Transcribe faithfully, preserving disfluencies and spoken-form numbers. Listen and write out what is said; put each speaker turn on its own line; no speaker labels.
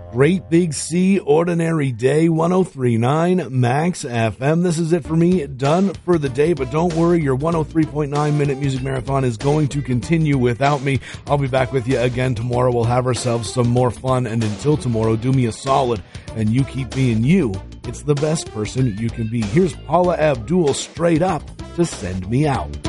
Great Big C, Ordinary Day, one oh three point nine Max F M. This is it for me, done for the day, but don't worry, your one oh three point nine minute music marathon is going to continue without me. I'll be back with you again tomorrow. We'll have ourselves some more fun, and until tomorrow, do me a solid, and you keep being you. It's the best person you can be. Here's Paula Abdul straight up to Send Me Out.